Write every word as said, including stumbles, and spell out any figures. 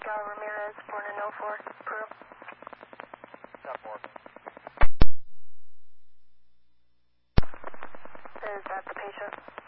Miguel Ramirez, born in oh four, Peru. Stop Morgan. Is that the patient?